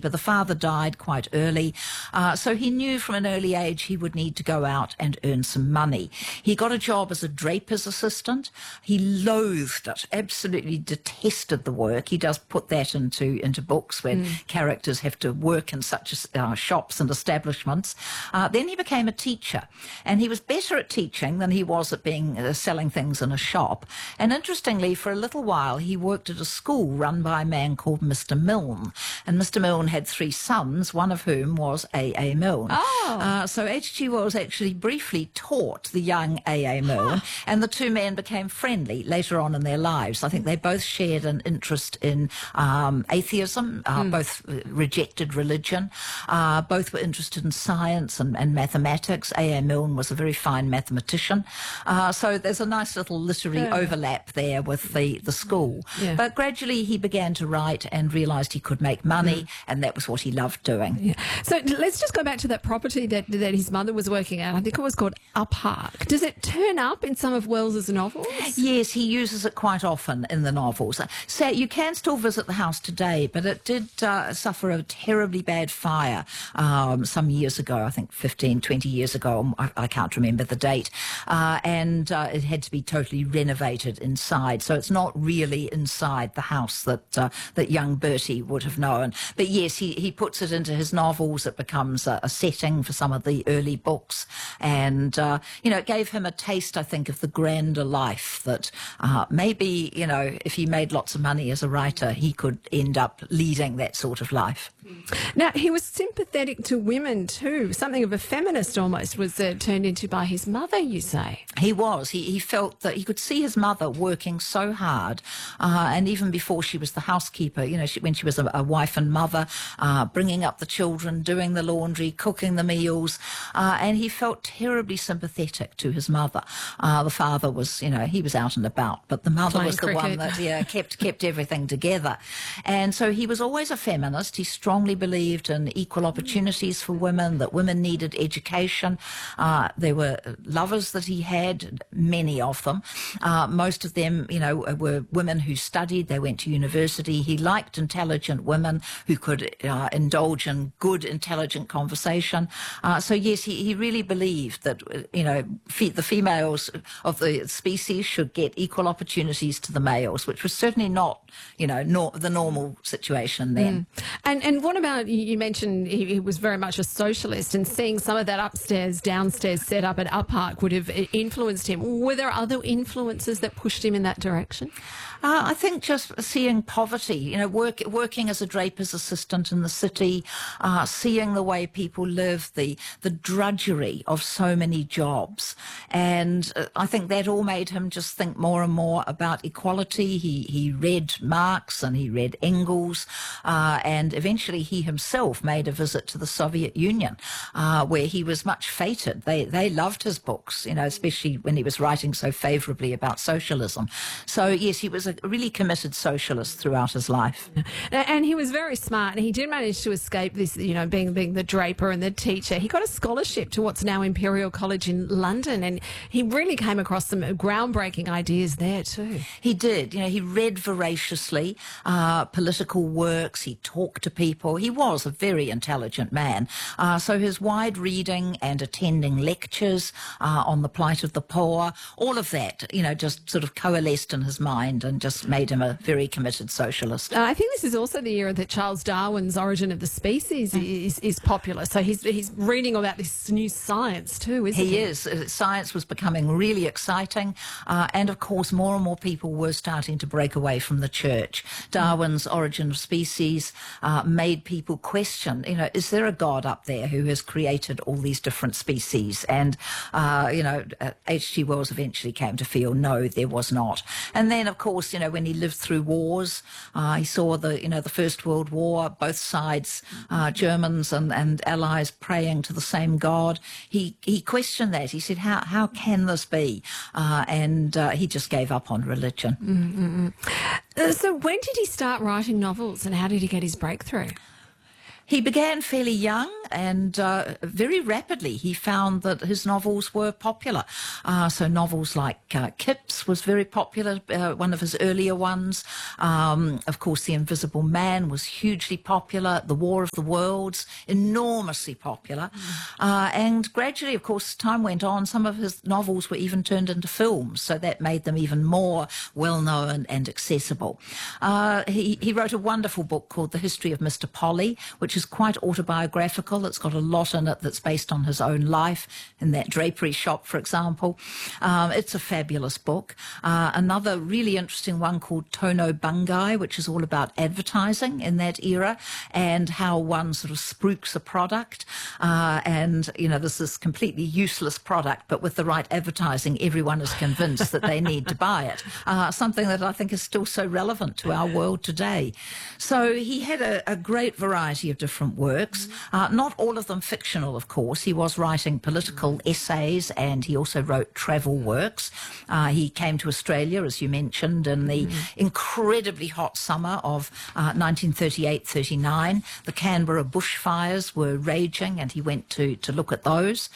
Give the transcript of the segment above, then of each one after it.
housekeeper. The father died quite early, so he knew from an early age he would need to go out and earn some money. He got a job as a draper's assistant. He loathed it, absolutely detested the work. He does put that into books when characters have to work in such shops and establishments. Then he became a teacher, and he was better at teaching than he was at selling things in a shop. And interestingly, for a little while, he worked at a school run by a man called Mr. Milne. And Mr. Milne had 3 sons, one of whom was A.A. Milne. So H.G. Wells actually briefly taught the young A.A. Milne, and the 2 men became friendly later on in their lives. I think they both shared an interest in atheism, both rejected religion, both were interested in science and mathematics. A.A. Milne was a very fine mathematician. So there's a nice little literary overlap there with the school. Yeah. But gradually he began to write and realised he could make money, and that was what he loved doing. Yeah. So let's just go back to that property that his mother was working at. I think it was called Uppark. Does it turn up in some of Wells's novels? Yes, he uses it quite often in the novels. So you can still visit the house today, but it did suffer a terribly bad fire some years ago, I think 15, 20 years ago. I can't remember the date. And it had to be totally renovated inside. So it's not really inside the house that young Bertie would have known. But yes, he puts it into his novels. It becomes a setting for some of the early books. And, it gave him a taste, I think, of the grander life that maybe, if he made lots of money as a writer, he could end up leading that sort of life. Now, he was sympathetic to women too. Something of a feminist almost was turned into by his mother, you say. He was. He felt that he could see his mother working so hard, and even before she was the housekeeper, when she was a wife and mother, bringing up the children, doing the laundry, cooking the meals, and he felt terribly sympathetic to his mother. The father was, he was out and about, but the mother was the one that kept everything together. And so he was always a feminist. He strongly believed in equal opportunities for women, that women needed education. There were lovers that he had, many of them. Most of them, were women who studied. They went to university. He liked intelligent women who could indulge in good, intelligent conversation. So yes, he really believed that, the females of the species should get equal opportunities to the males, which was certainly not, the normal situation then. And what about, you mentioned he was very much a socialist, and seeing some of that upstairs, downstairs set up at Uppark would have influenced him. Were there other influences that pushed him in that direction? I think just seeing poverty, working as a draper's assistant in the city, seeing the way people live, the drudgery of so many jobs. And I think that all made him just think more and more about equality. He read Marx and he read Engels, and eventually he himself made a visit to the Soviet Union, where he was much feted. They loved his books, especially when he was writing so favourably about socialism. So yes, he was a really committed socialist throughout his life. And he was very smart, and he did manage to escape this, being the draper and the teacher. He got a scholarship to what's now Imperial College in London, and he really came across some groundbreaking ideas there too. He did. He read voraciously, political works. He talked to people. He was a very intelligent man. So his wide reading and attending lectures on the plight of the poor, all of that, just sort of coalesced in his mind and just made him a very committed socialist. I think this is also the era that Charles Darwin's Origin of the Species is popular. So he's reading about this new science too, isn't he? He is. Science was becoming really exciting, and of course more and more people were starting to break away from the church. Darwin's Origin of Species made people question, is there a God up there who has created all these different species? And, H.G. Wells eventually came to feel, no, there was not. And then, of course, when he lived through wars, he saw the First World War, both sides, Germans and Allies praying to the same God. He questioned that. He said, how can this be? And he just gave up on religion. So when did he start writing novels, and how did he get his breakthrough? He began fairly young. and very rapidly he found that his novels were popular. So novels like Kipps was very popular, one of his earlier ones. Of course, The Invisible Man was hugely popular. The War of the Worlds, enormously popular. And gradually, of course, time went on, some of his novels were even turned into films, so that made them even more well-known and accessible. He wrote a wonderful book called The History of Mr. Polly, which is quite autobiographical. It's got a lot in it that's based on his own life, in that drapery shop, for example. It's a fabulous book. Another really interesting one called Tono Bungai, which is all about advertising in that era and how one sort of spruiks a product. And, you know, this is completely useless product, but with the right advertising, everyone is convinced that they need to buy it. Something that I think is still so relevant to our world today. So he had a great variety of different works, not all of them fictional, of course. He was writing political essays and he also wrote travel works. He came to Australia, as you mentioned, in the incredibly hot summer of 1938-39. The Canberra bushfires were raging and he went to look at those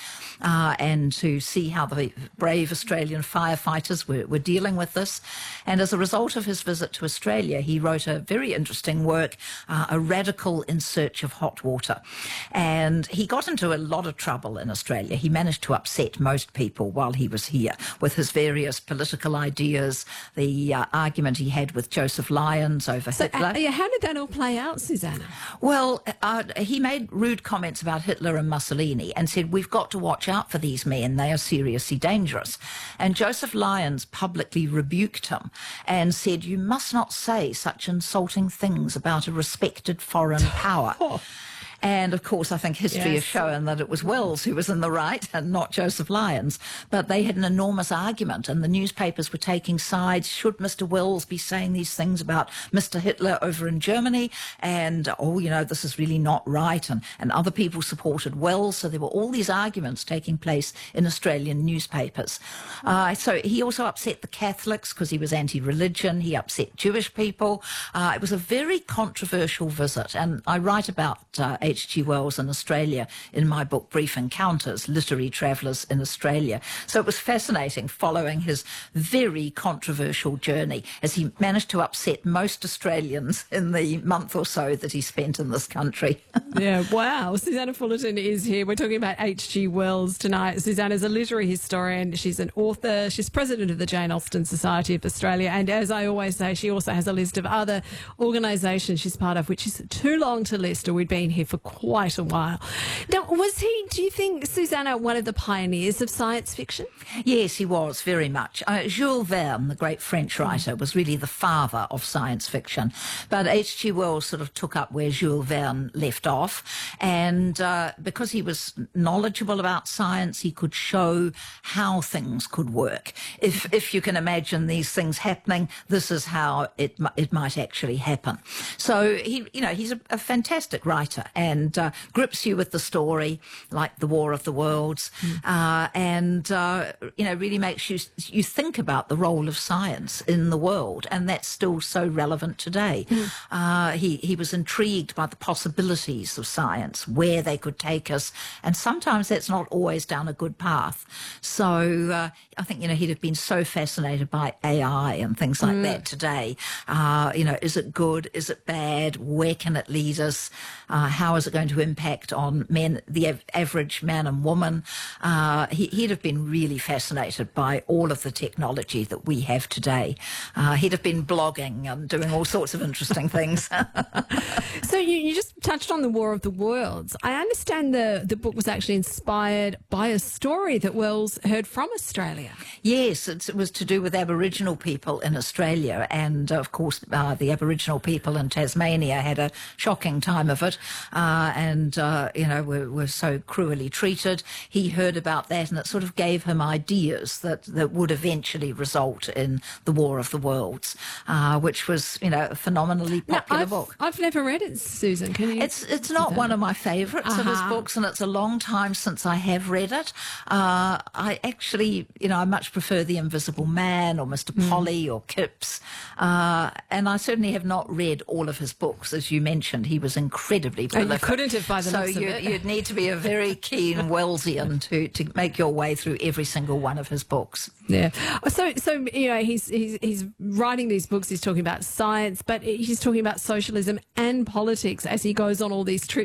and to see how the brave Australian firefighters were dealing with this. And as a result of his visit to Australia, he wrote a very interesting work, A Radical in Search of Hot Water. And he got into a lot of trouble in Australia. He managed to upset most people while he was here with his various political ideas, the argument he had with Joseph Lyons over Hitler. How did that all play out, Susanna? Well, he made rude comments about Hitler and Mussolini and said, we've got to watch out for these men. They are seriously dangerous. And Joseph Lyons publicly rebuked him and said, you must not say such insulting things about a respected foreign power. And, of course, I think history has shown that it was Wells who was in the right and not Joseph Lyons. But they had an enormous argument and the newspapers were taking sides. Should Mr. Wells be saying these things about Mr. Hitler over in Germany? And, oh, you know, this is really not right. And other people supported Wells. So there were all these arguments taking place in Australian newspapers. So he also upset the Catholics because he was anti-religion. He upset Jewish people. It was a very controversial visit. And I write about H.G. Wells in Australia in my book Brief Encounters, Literary Travellers in Australia. So it was fascinating following his very controversial journey as he managed to upset most Australians in the month or so that he spent in this country. Yeah, wow. Susanna Fullerton is here. We're talking about H.G. Wells tonight. Susanna's a literary historian. She's an author. She's president of the Jane Austen Society of Australia. And as I always say, she also has a list of other organisations she's part of, which is too long to list, or we'd been here for quite a while. Now, was he, do you think, Susanna, one of the pioneers of science fiction? Yes, he was, very much. Jules Verne, the great French writer, was really the father of science fiction. But H.G. Wells sort of took up where Jules Verne left off. And because he was knowledgeable about science, he could show how things could work. If you can imagine these things happening, this is how it might actually happen. So he's a fantastic writer and grips you with the story, like The War of the Worlds, and really makes you think about the role of science in the world, and that's still so relevant today. He was intrigued by the possibilities of science, where they could take us, and sometimes that's not always down a good path. So I think he'd have been so fascinated by AI and things like that today. Is it good? Is it bad? Where can it lead us? How is it going to impact on men, the average man and woman? He'd have been really fascinated by all of the technology that we have today. He'd have been blogging and doing all sorts of interesting things. So you just touched on the War of the Worlds. I understand the book was actually inspired by a story that Wells heard from Australia. Yes, it was to do with Aboriginal people in Australia, and of course the Aboriginal people in Tasmania had a shocking time of it, and were so cruelly treated. He heard about that, and it sort of gave him ideas that would eventually result in the War of the Worlds, which was a phenomenally popular book. I've never read it, Susan. Can you? It's not one of my favourites of his books, and it's a long time since I have read it. I actually, I much prefer The Invisible Man or Mr. Polly or Kipps, and I certainly have not read all of his books. As you mentioned, he was incredibly prolific. couldn't have by the So looks of it. you'd need to be a very keen Wellesian to make your way through every single one of his books. Yeah. So you know, he's writing these books. He's talking about science, but he's talking about socialism and politics as he goes on all these trips